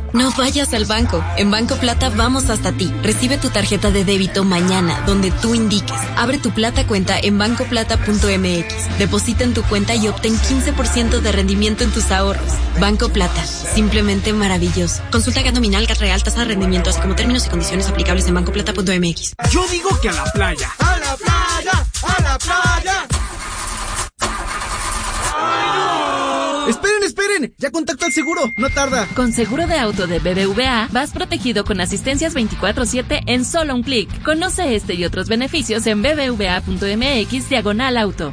No vayas al banco. En Banco Plata vamos hasta ti. Recibe tu tarjeta de débito mañana, donde tú indiques. Abre tu Plata cuenta en bancoplata.mx. Deposita en tu cuenta y obtén 15% de rendimiento en tus ahorros. Banco Plata. Simplemente maravilloso. Consulta GAT nominal, GAT real, tasa de rendimiento, así como términos y condiciones aplicables en bancoplata.mx. Yo digo que a la playa. ¡A la playa! ¡A la playa! ¡Esperen! ¡Ya contacta al seguro! ¡No tarda! Con seguro de auto de BBVA, vas protegido con asistencias 24/7 en solo un clic. Conoce este y otros beneficios en bbva.mx/auto.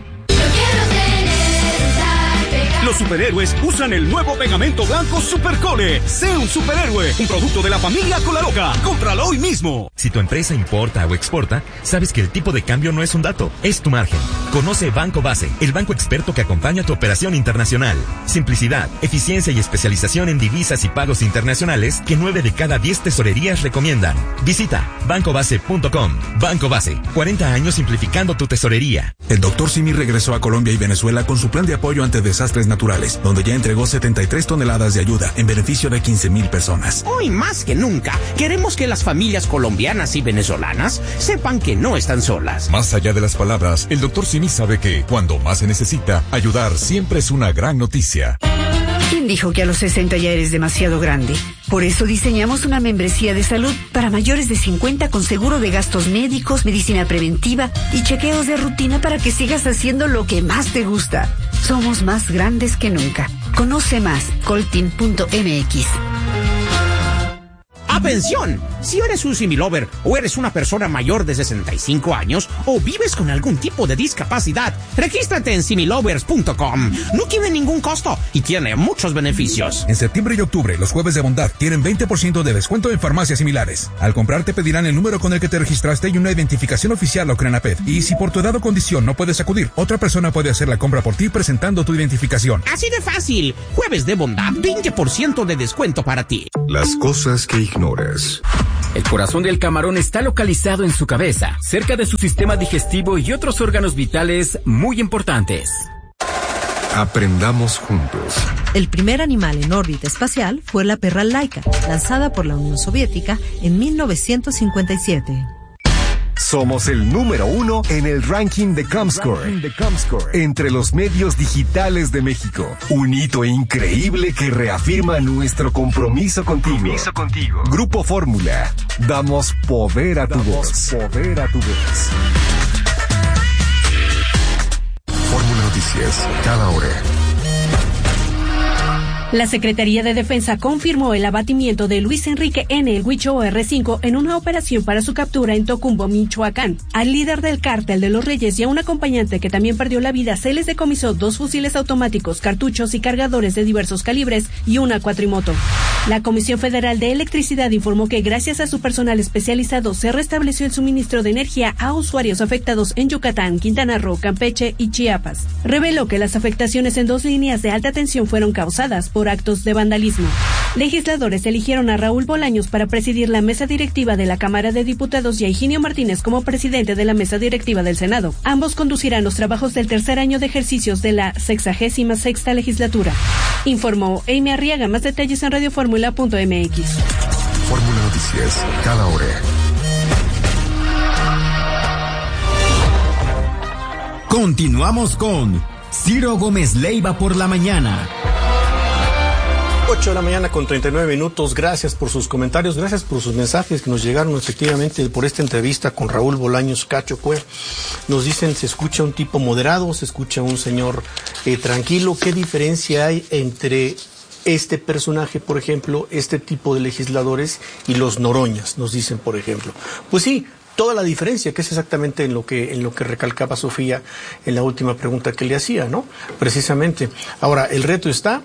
Los superhéroes usan el nuevo pegamento blanco Supercole. Sé un superhéroe, un producto de la familia Colaroca. Cómpralo hoy mismo. Si tu empresa importa o exporta, sabes que el tipo de cambio no es un dato, es tu margen. Conoce Banco Base, el banco experto que acompaña tu operación internacional. Simplicidad, eficiencia y especialización en divisas y pagos internacionales que 9 de cada 10 tesorerías recomiendan. Visita bancobase.com. Banco Base, 40 años simplificando tu tesorería. El Dr. Simi regresó a Colombia y Venezuela con su plan de apoyo ante desastres naturales, donde ya entregó 73 toneladas de ayuda en beneficio de 15,000 personas. Hoy más que nunca, queremos que las familias colombianas y venezolanas sepan que no están solas. Más allá de las palabras, el Dr. Simi sabe que, cuando más se necesita, ayudar siempre es una gran noticia. ¿Quién dijo que a los 60 ya eres demasiado grande? Por eso diseñamos una membresía de salud para mayores de 50 con seguro de gastos médicos, medicina preventiva y chequeos de rutina para que sigas haciendo lo que más te gusta. Somos más grandes que nunca. Conoce más, coltin.mx. ¡Atención! Si eres un similover o eres una persona mayor de 65 años o vives con algún tipo de discapacidad, regístrate en similovers.com. No tiene ningún costo y tiene muchos beneficios. En septiembre y octubre, los jueves de bondad tienen 20% de descuento en farmacias similares. Al comprar te pedirán el número con el que te registraste y una identificación oficial o Crenaped. Y si por tu edad o condición no puedes acudir, otra persona puede hacer la compra por ti presentando tu identificación. Así de fácil. Jueves de bondad, 20% de descuento para ti. Las cosas que ignoras. El corazón del camarón está localizado en su cabeza, cerca de su sistema digestivo y otros órganos vitales muy importantes. Aprendamos juntos. El primer animal en órbita espacial fue la perra Laika, lanzada por la Unión Soviética en 1957. Somos el número 1 en el ranking de Comscore, entre los medios digitales de México. Un hito increíble que reafirma nuestro compromiso contigo. Grupo Fórmula. Damos poder a tu voz. Fórmula Noticias, cada hora. La Secretaría de Defensa confirmó el abatimiento de Luis Enrique N. El Huicho R5 en una operación para su captura en Tocumbo, Michoacán. Al líder del cártel de los Reyes y a un acompañante que también perdió la vida se les decomisó 2 fusiles automáticos, cartuchos y cargadores de diversos calibres y una cuatrimoto. La Comisión Federal de Electricidad informó que gracias a su personal especializado se restableció el suministro de energía a usuarios afectados en Yucatán, Quintana Roo, Campeche y Chiapas. Reveló que las afectaciones en 2 líneas de alta tensión fueron causadas por actos de vandalismo. Legisladores eligieron a Raúl Bolaños para presidir la mesa directiva de la Cámara de Diputados y a Higinio Martínez como presidente de la mesa directiva del Senado. Ambos conducirán los trabajos del tercer año de ejercicios de la 66ª legislatura. Informó Amy Arriaga. Más detalles en radioformula.mx. Fórmula Noticias, cada hora. Continuamos con Ciro Gómez Leiva por la mañana. 8 de la mañana con 39 minutos. Gracias por sus comentarios, gracias por sus mensajes que nos llegaron efectivamente por esta entrevista con Raúl Bolaños Cacho Cue. Nos dicen, se escucha un tipo moderado, se escucha un señor tranquilo. ¿Qué diferencia hay entre este personaje, por ejemplo, este tipo de legisladores y los Noroñas? Nos dicen, por ejemplo. Pues sí, toda la diferencia, que es exactamente en lo que recalcaba Sofía en la última pregunta que le hacía, ¿no? Precisamente. Ahora, el reto está...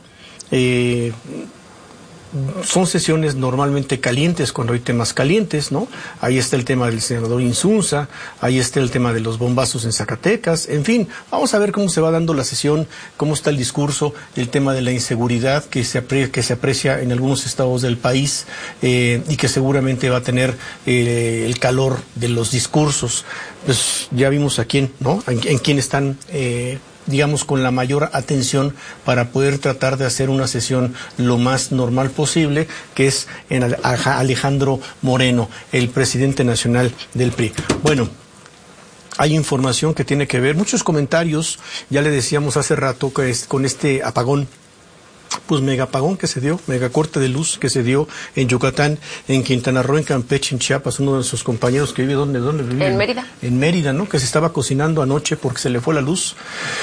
son sesiones normalmente calientes cuando hay temas calientes, ¿no? Ahí está el tema del senador Insunza, ahí está el tema de los bombazos en Zacatecas, en fin, vamos a ver cómo se va dando la sesión, cómo está el discurso, el tema de la inseguridad que se aprecia en algunos estados del país y que seguramente va a tener el calor de los discursos. Pues ya vimos a quién, ¿no? En quién están digamos, con la mayor atención para poder tratar de hacer una sesión lo más normal posible, que es en Alejandro Moreno, el presidente nacional del PRI. Bueno, hay información que tiene que ver, muchos comentarios, ya le decíamos hace rato, que es con este apagón, pues mega apagón que se dio, mega corte de luz que se dio en Yucatán, en Quintana Roo, en Campeche, en Chiapas. Uno de sus compañeros que vive, ¿dónde vive? En Mérida. En Mérida, ¿no? Que se estaba cocinando anoche porque se le fue la luz.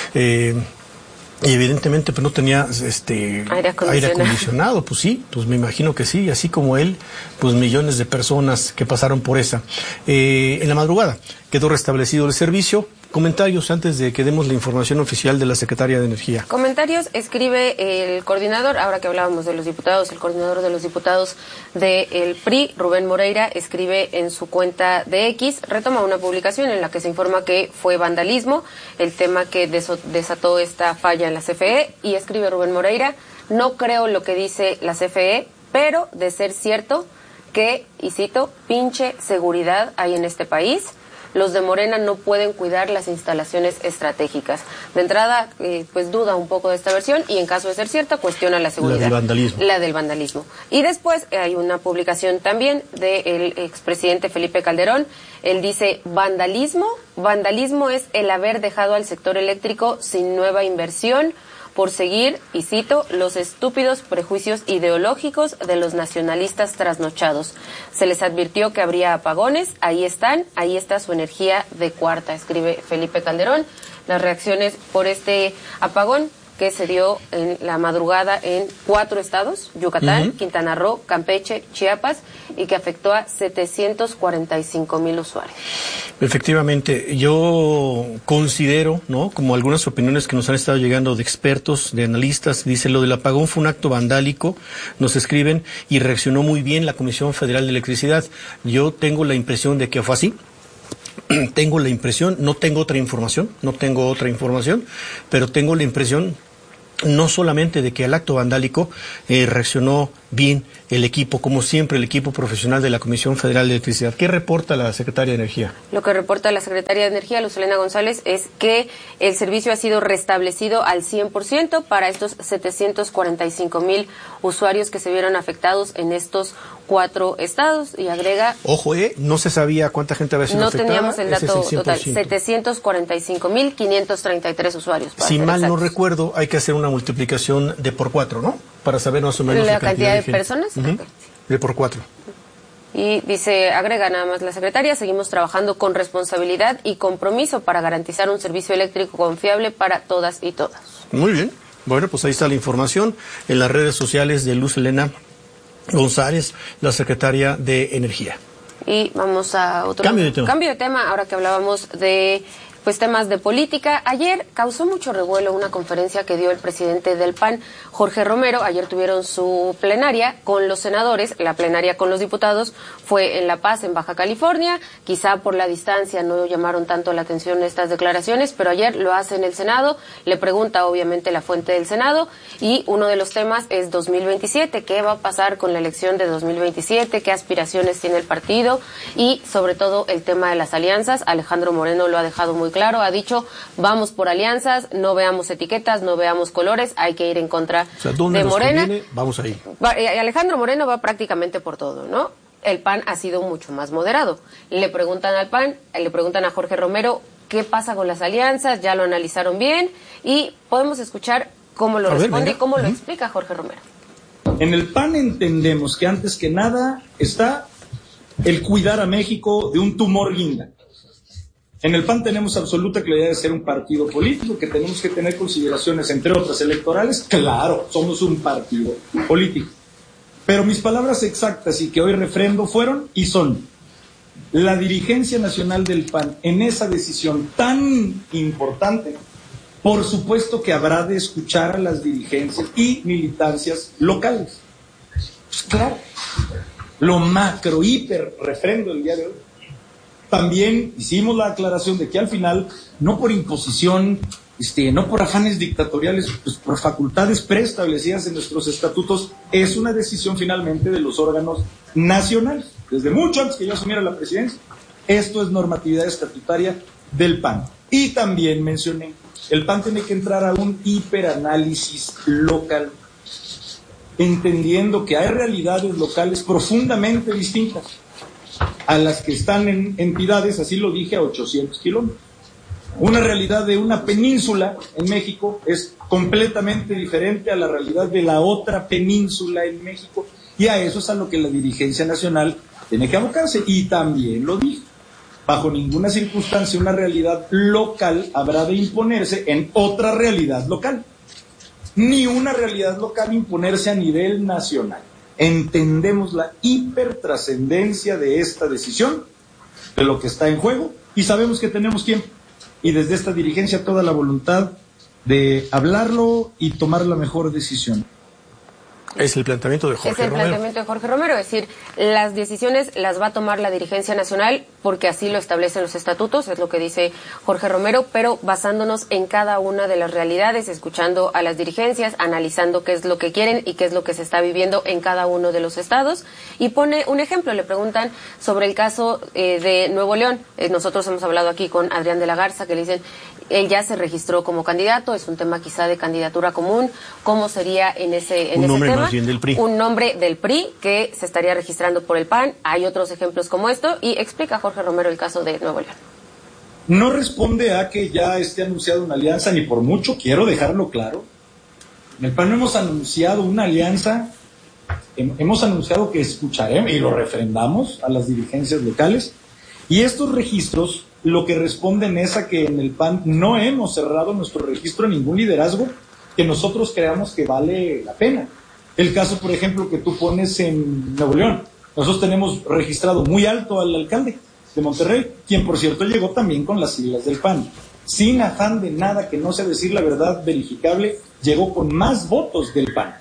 Y evidentemente pues no tenía aire acondicionado, pues sí, pues me imagino que sí, así como él, pues millones de personas que pasaron por esa. En la madrugada quedó restablecido el servicio. Comentarios antes de que demos la información oficial de la Secretaría de Energía. Comentarios, escribe el coordinador, ahora que hablábamos de los diputados, el coordinador de los diputados del PRI, Rubén Moreira, escribe en su cuenta de X, retoma una publicación en la que se informa que fue vandalismo, el tema que desató esta falla en la CFE, y escribe Rubén Moreira, no creo lo que dice la CFE, pero de ser cierto que, y cito, pinche seguridad hay en este país. Los de Morena no pueden cuidar las instalaciones estratégicas. De entrada, pues duda un poco de esta versión y en caso de ser cierta, cuestiona la seguridad. La del vandalismo. Y después hay una publicación también del expresidente Felipe Calderón. Él dice, vandalismo es el haber dejado al sector eléctrico sin nueva inversión por seguir, y cito, los estúpidos prejuicios ideológicos de los nacionalistas trasnochados. Se les advirtió que habría apagones, ahí está su energía de cuarta, escribe Felipe Calderón. Las reacciones por este apagón que se dio en la madrugada en 4 estados, Yucatán, Quintana Roo, Campeche, Chiapas, y que afectó a 745,000 usuarios. Efectivamente, yo considero, ¿no?, como algunas opiniones que nos han estado llegando de expertos, de analistas, dice, lo del apagón fue un acto vandálico, nos escriben, y reaccionó muy bien la Comisión Federal de Electricidad. Yo tengo la impresión de que fue así. Tengo la impresión, no tengo otra información, pero tengo la impresión no solamente de que al acto vandálico reaccionó bien el equipo, como siempre, el equipo profesional de la Comisión Federal de Electricidad. ¿Qué reporta la Secretaria de Energía? Lo que reporta la Secretaria de Energía, Luz Helena González, es que el servicio ha sido restablecido al 100% para estos 745,000 usuarios que se vieron afectados en estos 4 estados, y agrega... Ojo, no se sabía cuánta gente había sido afectada. No teníamos el dato total, 745,533 usuarios. Si mal no recuerdo, hay que hacer una multiplicación de por 4, ¿no? Para saber más o menos la cantidad de personas. De por 4. Y dice, agrega nada más la secretaria, seguimos trabajando con responsabilidad y compromiso para garantizar un servicio eléctrico confiable para todas y todos. Muy bien. Bueno, pues ahí está la información en las redes sociales de Luz Helena González, la secretaria de Energía. Y vamos a otro cambio de tema, ahora que hablábamos de temas de política. Ayer causó mucho revuelo una conferencia que dio el presidente del PAN, Jorge Romero. Ayer tuvieron su plenaria con los senadores, la plenaria con los diputados fue en La Paz, en Baja California. Quizá por la distancia no llamaron tanto la atención estas declaraciones, pero ayer lo hace en el Senado. Le pregunta obviamente la fuente del Senado y uno de los temas es 2027. ¿Qué va a pasar con la elección de 2027? ¿Qué aspiraciones tiene el partido? Y sobre todo el tema de las alianzas. Alejandro Moreno lo ha dejado muy claro, ha dicho, vamos por alianzas, no veamos etiquetas, no veamos colores, hay que ir en contra de Morena. Vamos a ir. Alejandro Moreno va prácticamente por todo, ¿no? El PAN ha sido mucho más moderado. Le preguntan al PAN, le preguntan a Jorge Romero, ¿qué pasa con las alianzas? Ya lo analizaron bien y podemos escuchar cómo lo responde y cómo lo explica Jorge Romero. En el PAN entendemos que antes que nada está el cuidar a México de un tumor guinda. En el PAN tenemos absoluta claridad de ser un partido político, que tenemos que tener consideraciones, entre otras, electorales. Claro, somos un partido político. Pero mis palabras exactas y que hoy refrendo fueron y son: la dirigencia nacional del PAN en esa decisión tan importante, por supuesto que habrá de escuchar a las dirigencias y militancias locales. Pues claro, lo macro, hiper refrendo el día de hoy. También hicimos la aclaración de que al final, no por imposición, no por afanes dictatoriales, pues por facultades preestablecidas en nuestros estatutos, es una decisión finalmente de los órganos nacionales. Desde mucho antes que yo asumiera la presidencia, esto es normatividad estatutaria del PAN. Y también mencioné, el PAN tiene que entrar a un hiperanálisis local, entendiendo que hay realidades locales profundamente distintas a las que están en entidades, así lo dije, a 800 kilómetros. Una realidad de una península en México es completamente diferente a la realidad de la otra península en México, y a eso es a lo que la dirigencia nacional tiene que abocarse. Y también lo dije, bajo ninguna circunstancia una realidad local habrá de imponerse en otra realidad local, ni una realidad local imponerse a nivel nacional. Entendemos la hipertrascendencia de esta decisión, de lo que está en juego, y sabemos que tenemos tiempo, y desde esta dirigencia toda la voluntad de hablarlo y tomar la mejor decisión. Es el planteamiento de Jorge Romero. Planteamiento de Jorge Romero, es decir, las decisiones las va a tomar la dirigencia nacional porque así lo establecen los estatutos, es lo que dice Jorge Romero, pero basándonos en cada una de las realidades, escuchando a las dirigencias, analizando qué es lo que quieren y qué es lo que se está viviendo en cada uno de los estados. Y pone un ejemplo, le preguntan sobre el caso de Nuevo León. Nosotros hemos hablado aquí con Adrián de la Garza, que le dicen, él ya se registró como candidato, es un tema quizá de candidatura común. ¿Cómo sería en ese tema? Más bien del PRI. Un nombre del PRI que se estaría registrando por el PAN. Hay otros ejemplos como esto, y explica Jorge Romero el caso de Nuevo León. No responde a que ya esté anunciada una alianza, ni por mucho, quiero dejarlo claro. En el PAN no hemos anunciado una alianza, hemos anunciado que escucharemos y lo refrendamos a las dirigencias locales, y estos registros lo que responden es a que en el PAN no hemos cerrado nuestro registro a ningún liderazgo que nosotros creamos que vale la pena. El caso, por ejemplo, que tú pones en Nuevo León. Nosotros tenemos registrado muy alto al alcalde de Monterrey, quien por cierto llegó también con las siglas del PAN. Sin afán de nada que no sea decir la verdad verificable, llegó con más votos del PAN,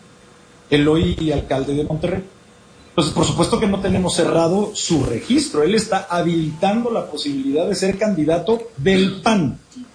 el hoy alcalde de Monterrey. Entonces, por supuesto que no tenemos cerrado su registro. Él está habilitando la posibilidad de ser candidato del PAN.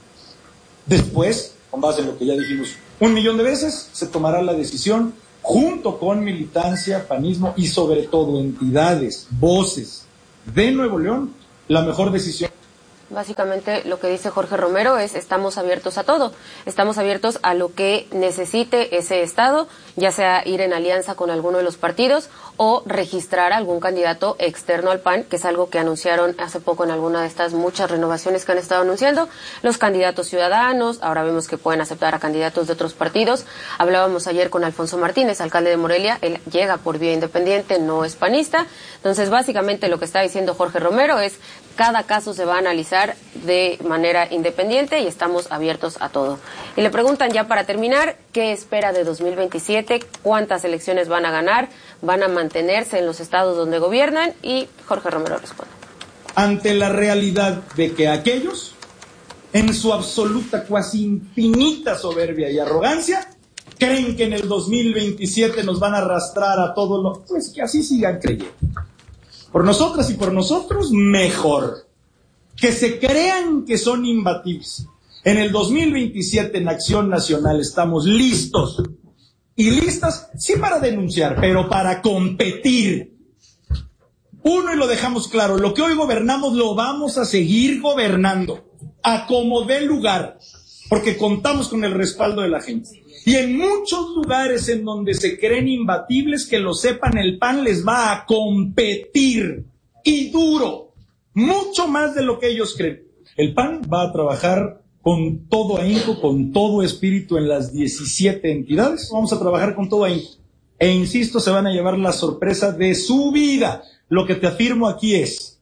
Después, con base en lo que ya dijimos 1,000,000 de veces, se tomará la decisión junto con militancia, panismo y sobre todo entidades, voces de Nuevo León, la mejor decisión. Básicamente lo que dice Jorge Romero es: estamos abiertos a todo, estamos abiertos a lo que necesite ese estado, ya sea ir en alianza con alguno de los partidos o registrar algún candidato externo al PAN, que es algo que anunciaron hace poco en alguna de estas muchas renovaciones que han estado anunciando los candidatos ciudadanos. Ahora vemos que pueden aceptar a candidatos de otros partidos. Hablábamos ayer con Alfonso Martínez, alcalde de Morelia, él llega por vía independiente, no es panista. Entonces, básicamente lo que está diciendo Jorge Romero es: cada caso se va a analizar de manera independiente y estamos abiertos a todo. Y le preguntan, ya para terminar, ¿qué espera de 2027? ¿Cuántas elecciones van a ganar? ¿Van a mantenerse en los estados donde gobiernan? Y Jorge Romero responde: ante la realidad de que aquellos, en su absoluta, cuasi infinita soberbia y arrogancia, creen que en el 2027 nos van a arrastrar a todos los... Pues que así sigan creyendo. Por nosotras y por nosotros, mejor. Que se crean que son imbatibles. En el 2027, en Acción Nacional, estamos listos. Y listas, sí para denunciar, pero para competir. Uno, y lo dejamos claro, lo que hoy gobernamos lo vamos a seguir gobernando. A como dé lugar. Porque contamos con el respaldo de la gente. Y en muchos lugares en donde se creen imbatibles, que lo sepan, el PAN les va a competir, y duro, mucho más de lo que ellos creen. El PAN va a trabajar con todo ahínco, con todo espíritu en las 17 entidades. Vamos a trabajar con todo ahínco. E insisto, se van a llevar la sorpresa de su vida. Lo que te afirmo aquí es,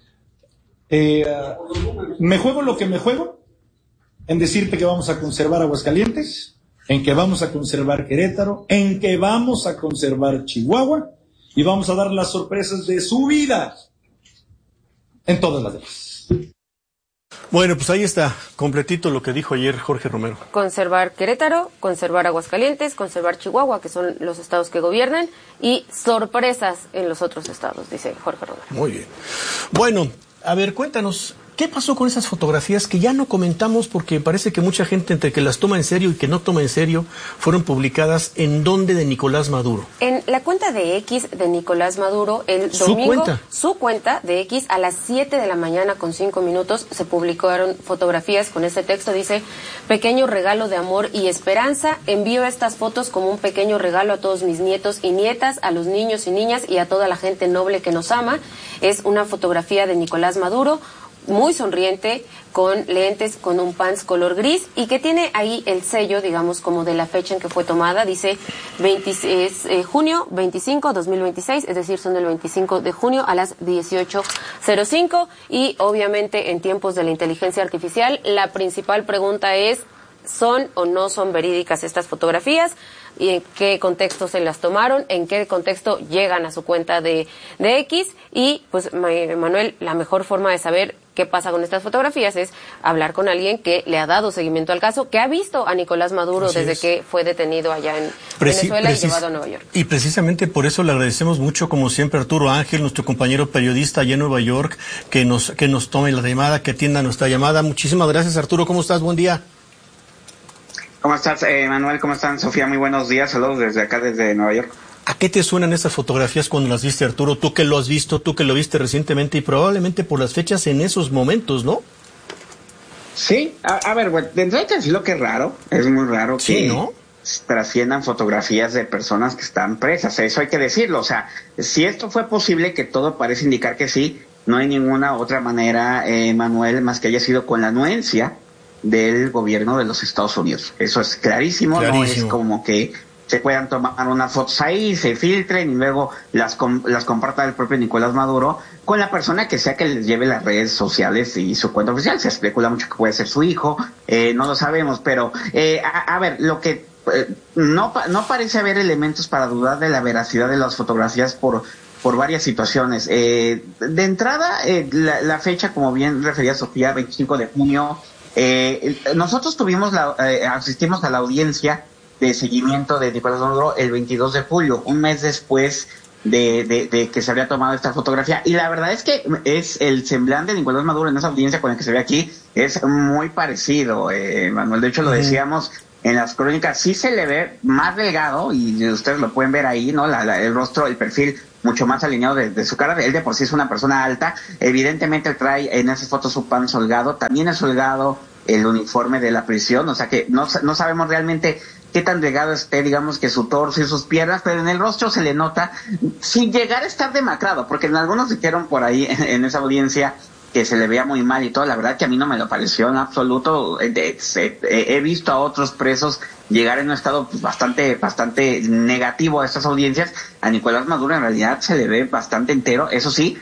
me juego lo que me juego en decirte que vamos a conservar Aguascalientes, en que vamos a conservar Querétaro, en que vamos a conservar Chihuahua, y vamos a dar las sorpresas de su vida en todas las demás. Bueno, pues ahí está, completito lo que dijo ayer Jorge Romero. Conservar Querétaro, conservar Aguascalientes, conservar Chihuahua, que son los estados que gobiernan, y sorpresas en los otros estados, dice Jorge Romero. Muy bien. Bueno, a ver, cuéntanos, ¿Qué pasó con esas fotografías que ya no comentamos porque parece que mucha gente entre que las toma en serio y que no toma en serio fueron publicadas en dónde de Nicolás Maduro? En la cuenta de X de Nicolás Maduro, el domingo, su cuenta de X, a las 7 de la mañana con 5 minutos se publicaron fotografías con este texto. Dice: pequeño regalo de amor y esperanza, envío estas fotos como un pequeño regalo a todos mis nietos y nietas, a los niños y niñas y a toda la gente noble que nos ama. Es una fotografía de Nicolás Maduro, muy sonriente, con lentes, con un pants color gris y que tiene ahí el sello, digamos, como de la fecha en que fue tomada. Dice junio 25, 2026, es decir, son del 25 de junio a las 18:05. Y obviamente en tiempos de la inteligencia artificial, la principal pregunta es: ¿son o no son verídicas estas fotografías? ¿Y en qué contexto se las tomaron? ¿En qué contexto llegan a su cuenta de X? Y pues, Manuel, la mejor forma de saber qué pasa con estas fotografías es hablar con alguien que le ha dado seguimiento al caso, que ha visto a Nicolás Maduro desde que fue detenido allá en Venezuela y llevado a Nueva York. Y precisamente por eso le agradecemos mucho, como siempre, Arturo Ángel, nuestro compañero periodista allá en Nueva York, que nos tome la llamada, que atienda nuestra llamada. Muchísimas gracias, Arturo. ¿Cómo estás? Buen día. ¿Cómo estás, Manuel? ¿Cómo están, Sofía? Muy buenos días. Saludos desde acá, desde Nueva York. ¿A qué te suenan estas fotografías cuando las viste, Arturo? Tú que lo has visto, tú que lo viste recientemente y probablemente por las fechas en esos momentos, ¿no? Sí, a ver, bueno, de entrada hay que decirlo que es raro, es muy raro que trasciendan fotografías de personas que están presas, eso hay que decirlo. O sea, si esto fue posible, que todo parece indicar que sí, no hay ninguna otra manera, Manuel, más que haya sido con la anuencia del gobierno de los Estados Unidos. Eso es clarísimo. No es como que se puedan tomar unas fotos ahí, se filtren y luego las comparta el propio Nicolás Maduro con la persona que sea que les lleve las redes sociales y su cuenta oficial. Se especula mucho que puede ser su hijo, no lo sabemos, pero a ver, lo que no parece haber elementos para dudar de la veracidad de las fotografías por varias situaciones. De entrada, la fecha, como bien refería Sofía, 25 de junio, nosotros asistimos a la audiencia de seguimiento de Nicolás Maduro el 22 de julio, un mes después de que se había tomado esta fotografía, y la verdad es que es el semblante de Nicolás Maduro en esa audiencia con el que se ve aquí es muy parecido, Manuel. De hecho, lo decíamos en las crónicas, sí se le ve más delgado, y ustedes lo pueden ver ahí, ¿no? El rostro, el perfil mucho más alineado de su cara. Él de por sí es una persona alta, evidentemente trae en esas fotos su pan holgado, también es holgado el uniforme de la prisión, o sea que no sabemos realmente qué tan delgado esté, digamos, que su torso y sus piernas, pero en el rostro se le nota, sin llegar a estar demacrado, porque en algunos dijeron por ahí en esa audiencia que se le veía muy mal y todo. La verdad que a mí no me lo pareció en absoluto. He visto a otros presos llegar en un estado pues, bastante negativo a estas audiencias. A Nicolás Maduro en realidad se le ve bastante entero. Eso sí,